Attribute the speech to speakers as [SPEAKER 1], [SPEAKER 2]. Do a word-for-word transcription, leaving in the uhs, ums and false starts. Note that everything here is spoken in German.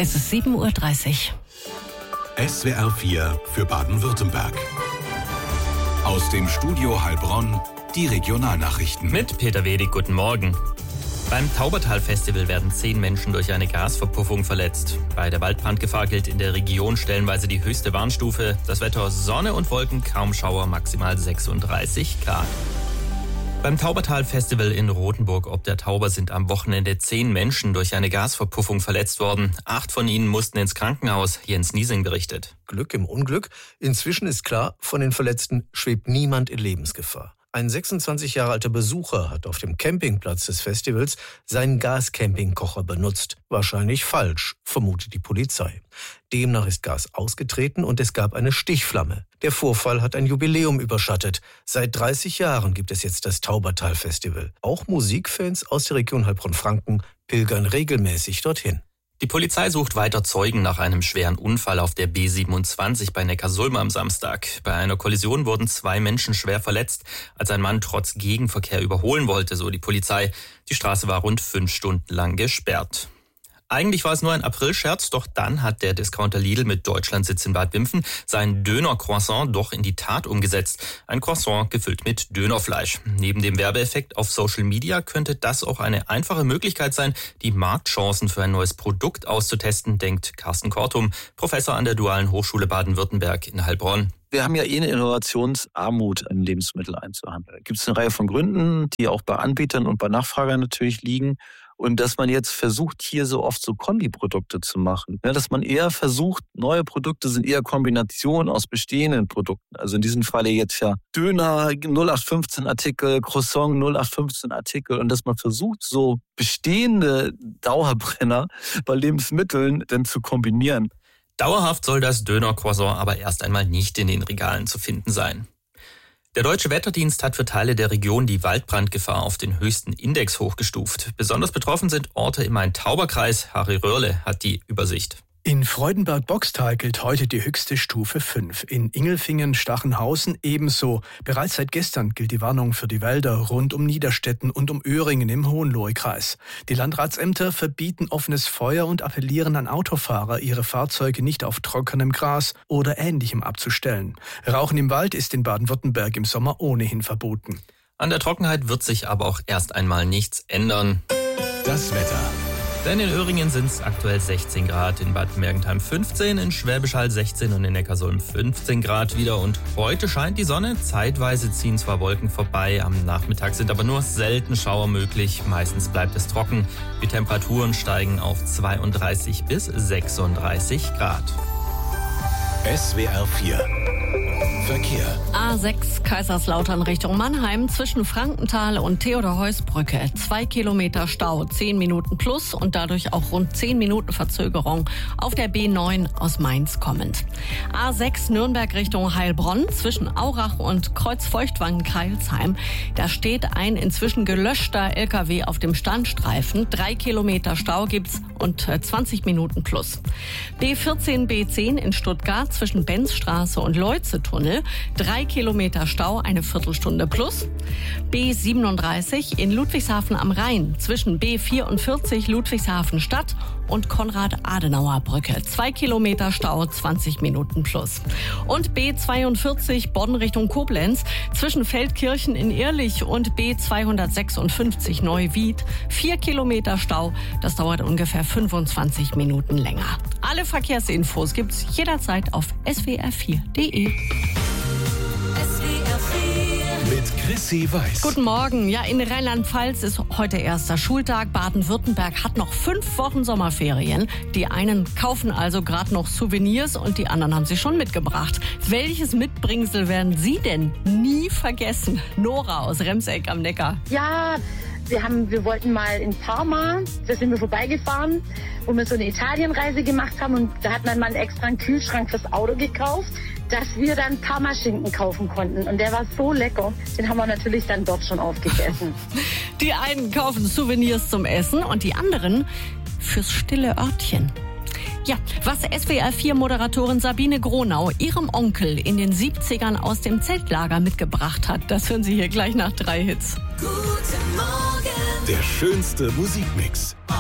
[SPEAKER 1] Es ist sieben Uhr dreißig.
[SPEAKER 2] S W R vier für Baden-Württemberg. Aus dem Studio Heilbronn die Regionalnachrichten.
[SPEAKER 3] Mit Peter Wedig, guten Morgen. Beim Taubertal-Festival werden zehn Menschen durch eine Gasverpuffung verletzt. Bei der Waldbrandgefahr gilt in der Region stellenweise die höchste Warnstufe. Das Wetter Sonne und Wolken, kaum Schauer, maximal sechsunddreißig Grad. Beim Taubertal-Festival in Rothenburg ob der Tauber sind am Wochenende zehn Menschen durch eine Gasverpuffung verletzt worden. Acht von ihnen mussten ins Krankenhaus, Jens Niesing berichtet.
[SPEAKER 4] Glück im Unglück. Inzwischen ist klar, von den Verletzten schwebt niemand in Lebensgefahr. Ein sechsundzwanzig Jahre alter Besucher hat auf dem Campingplatz des Festivals seinen Gascampingkocher benutzt. Wahrscheinlich falsch, vermutet die Polizei. Demnach ist Gas ausgetreten und es gab eine Stichflamme. Der Vorfall hat ein Jubiläum überschattet. Seit dreißig Jahren gibt es jetzt das Taubertal-Festival. Auch Musikfans aus der Region Heilbronn-Franken pilgern regelmäßig dorthin.
[SPEAKER 3] Die Polizei sucht weiter Zeugen nach einem schweren Unfall auf der B siebenundzwanzig bei Neckarsulm am Samstag. Bei einer Kollision wurden zwei Menschen schwer verletzt, als ein Mann trotz Gegenverkehr überholen wollte, so die Polizei. Die Straße war rund fünf Stunden lang gesperrt. Eigentlich war es nur ein Aprilscherz, doch dann hat der Discounter Lidl mit Deutschlandsitz in Bad Wimpfen sein Döner-Croissant doch in die Tat umgesetzt. Ein Croissant gefüllt mit Dönerfleisch. Neben dem Werbeeffekt auf Social Media könnte das auch eine einfache Möglichkeit sein, die Marktchancen für ein neues Produkt auszutesten, denkt Carsten Kortum, Professor an der Dualen Hochschule Baden-Württemberg in Heilbronn.
[SPEAKER 5] Wir haben ja eh eine Innovationsarmut im Lebensmitteleinzelhandel. Da gibt es eine Reihe von Gründen, die auch bei Anbietern und bei Nachfragern natürlich liegen. Und dass man jetzt versucht, hier so oft so Kombiprodukte zu machen. Ja, dass man eher versucht, neue Produkte sind eher Kombinationen aus bestehenden Produkten. Also in diesem Falle jetzt ja Döner, null acht fünfzehn Artikel, Croissant, null acht fünfzehn Artikel. Und dass man versucht, so bestehende Dauerbrenner bei Lebensmitteln dann zu kombinieren.
[SPEAKER 3] Dauerhaft soll das Döner-Croissant aber erst einmal nicht in den Regalen zu finden sein. Der Deutsche Wetterdienst hat für Teile der Region die Waldbrandgefahr auf den höchsten Index hochgestuft. Besonders betroffen sind Orte im Main-Tauber-Kreis. Harry Röhrle hat die Übersicht.
[SPEAKER 6] In Freudenberg-Boxtal gilt heute die höchste Stufe fünf. In Ingelfingen, Stachenhausen ebenso. Bereits seit gestern gilt die Warnung für die Wälder rund um Niederstetten und um Öhringen im Hohenlohe-Kreis. Die Landratsämter verbieten offenes Feuer und appellieren an Autofahrer, ihre Fahrzeuge nicht auf trockenem Gras oder Ähnlichem abzustellen. Rauchen im Wald ist in Baden-Württemberg im Sommer ohnehin verboten.
[SPEAKER 3] An der Trockenheit wird sich aber auch erst einmal nichts ändern.
[SPEAKER 2] Das Wetter.
[SPEAKER 3] Denn in Öhringen sind es aktuell sechzehn Grad, in Bad Mergentheim fünfzehn, in Schwäbisch Hall sechzehn und in Neckarsulm fünfzehn Grad wieder. Und heute scheint die Sonne, zeitweise ziehen zwar Wolken vorbei, am Nachmittag sind aber nur selten Schauer möglich. Meistens bleibt es trocken. Die Temperaturen steigen auf zweiunddreißig bis sechsunddreißig Grad.
[SPEAKER 2] S W R vier Verkehr.
[SPEAKER 1] A sechs Kaiserslautern Richtung Mannheim zwischen Frankenthal und Theodor-Heuss-Brücke. Zwei Kilometer Stau, zehn Minuten plus und dadurch auch rund zehn Minuten Verzögerung auf der B neun aus Mainz kommend. A sechs Nürnberg Richtung Heilbronn zwischen Aurach und Kreuzfeuchtwangen-Kreilsheim. Da steht ein inzwischen gelöschter L K W auf dem Standstreifen. Drei Kilometer Stau gibt's und zwanzig Minuten plus. B vierzehn B zehn in Stuttgart zwischen Benzstraße und Leutze-Tunnel. Drei Kilometer Stau, eine Viertelstunde plus. B siebenunddreißig in Ludwigshafen am Rhein zwischen B vierundvierzig Ludwigshafen Stadt und Konrad-Adenauer-Brücke. Zwei Kilometer Stau, zwanzig Minuten plus. Und B zweiundvierzig Bonn Richtung Koblenz zwischen Feldkirchen in Irlich und B zweihundertsechsundfünfzig Neuwied. Vier Kilometer Stau, das dauert ungefähr fünfundzwanzig Minuten länger. Alle Verkehrsinfos gibt's jederzeit auf s w r vier punkt d e.
[SPEAKER 2] Mit Chrissy Weiß.
[SPEAKER 1] Guten Morgen. Ja, in Rheinland-Pfalz ist heute erster Schultag. Baden-Württemberg hat noch fünf Wochen Sommerferien. Die einen kaufen also gerade noch Souvenirs und die anderen haben sie schon mitgebracht. Welches Mitbringsel werden Sie denn nie vergessen? Nora aus Remseck am Neckar.
[SPEAKER 7] Ja, wir, haben, wir wollten mal in Parma, da sind wir vorbeigefahren, wo wir so eine Italienreise gemacht haben und da hat mein Mann extra einen Kühlschrank fürs Auto gekauft, dass wir dann Parmaschinken kaufen konnten. Und der war so lecker, den haben wir natürlich dann dort schon aufgegessen.
[SPEAKER 1] Die einen kaufen Souvenirs zum Essen und die anderen fürs stille Örtchen. Ja, was S W R vier Moderatorin Sabine Gronau ihrem Onkel in den siebzigern aus dem Zeltlager mitgebracht hat, das hören Sie hier gleich nach drei Hits.
[SPEAKER 2] Guten Morgen. Der schönste Musikmix.